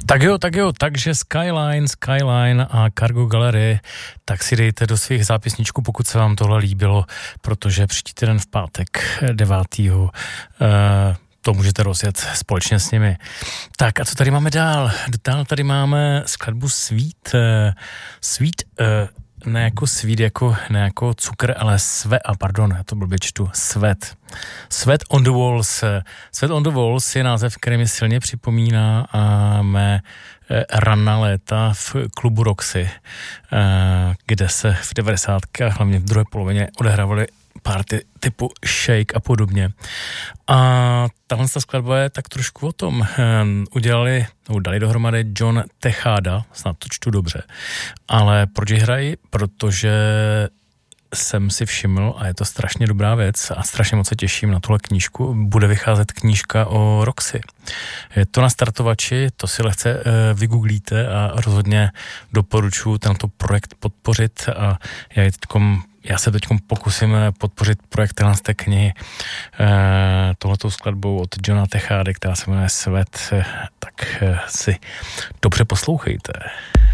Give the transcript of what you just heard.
Tak jo, takže Skyline a Cargo Gallery, tak si dejte do svých zápisníčků, pokud se vám tohle líbilo, protože příští týden v pátek 9. To můžete rozjet společně s nimi. Tak a co tady máme dál? Dál tady máme skladbu Sweet, ne jako sweet, ne jako cukr, ale já to blbě čtu, Sweat on the Walls. Sweat on the Walls je název, který mi silně připomíná mé raná léta v klubu Roxy, kde se v 90kách, hlavně v druhé polovině, odehrávaly party typu Shake a podobně. A tahle skladba je tak trošku o tom. Dali dohromady John Tejada, snad to čtu dobře, ale proč ji hrají? Protože jsem si všiml, a je to strašně dobrá věc a strašně moc se těším na tuhle knížku, bude vycházet knížka o Roxy. Je to na startovači, to si lehce vygooglíte a rozhodně doporučuji tento projekt podpořit a já se teď pokusím podpořit projekt té knihy tohletou skladbou od Johna Tejady, která se jmenuje Sweat, tak si dobře poslouchejte.